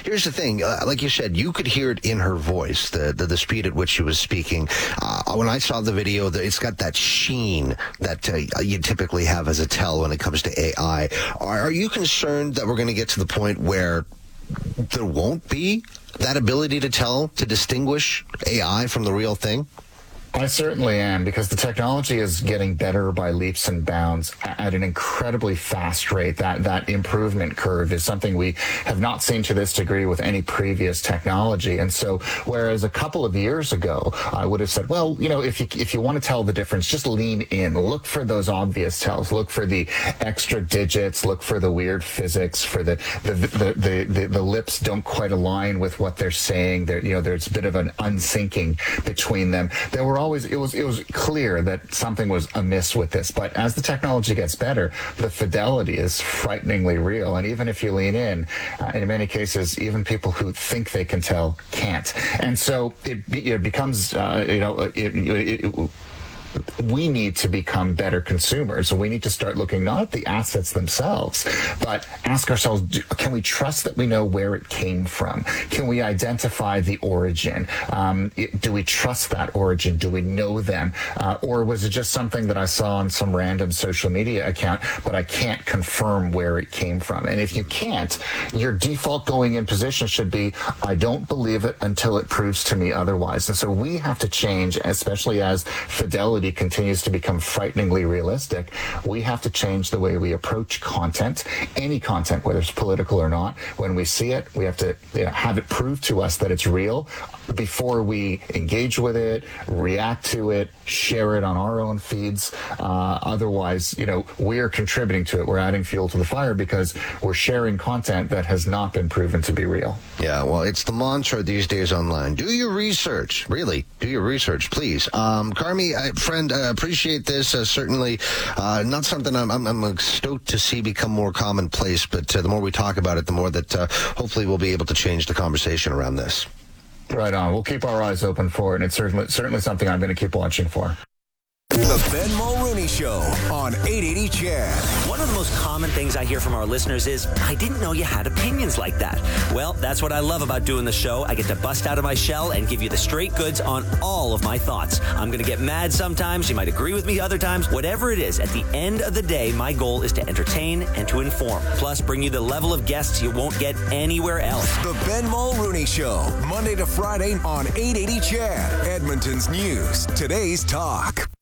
here's the thing. Like you said, you could hear it in her voice, the speed at which she was speaking. When I saw the video, it's got that sheen that you typically have as a tell when it comes to AI. Are you concerned that we're going to get to the point where there won't be that ability to distinguish AI from the real thing? I certainly am, because the technology is getting better by leaps and bounds at an incredibly fast rate. That improvement curve is something we have not seen to this degree with any previous technology. And so, whereas a couple of years ago, I would have said, well, if you want to tell the difference, just lean in, look for those obvious tells, look for the extra digits, look for the weird physics, for the lips don't quite align with what they're saying. There's a bit of an unsyncing between them. It was clear that something was amiss with this. But as the technology gets better, the fidelity is frighteningly real. And even if you lean in many cases, even people who think they can tell can't. And so it becomes, we need to become better consumers. We need to start looking not at the assets themselves, but ask ourselves, can we trust that we know where it came from? Can we identify the origin? Do we trust that origin? Do we know them? Or was it just something that I saw on some random social media account, but I can't confirm where it came from? And if you can't, your default going in position should be, I don't believe it until it proves to me otherwise. And so we have to change, especially as fidelity continues to become frighteningly realistic. We have to change the way we approach content, any content, whether it's political or not. When we see it, we have to have it prove to us that it's real before we engage with it, react to it, share it on our own feeds. Otherwise, we're contributing to it. We're adding fuel to the fire because we're sharing content that has not been proven to be real. Yeah, well, it's the mantra these days online. Do your research. Really, do your research, please. Carmi, friend, appreciate this. Certainly not something I'm stoked to see become more commonplace, but the more we talk about it, the more that hopefully we'll be able to change the conversation around this. Right on. We'll keep our eyes open for it, and it's certainly something I'm going to keep watching for. The Ben Mulrooney Show on 880 CHED. One of the most common things I hear from our listeners is, I didn't know you had opinions like that. Well, that's what I love about doing the show. I get to bust out of my shell and give you the straight goods on all of my thoughts. I'm going to get mad sometimes. You might agree with me other times. Whatever it is, at the end of the day, my goal is to entertain and to inform. Plus, bring you the level of guests you won't get anywhere else. The Ben Mulrooney Show, Monday to Friday on 880 CHED. Edmonton's News, today's talk.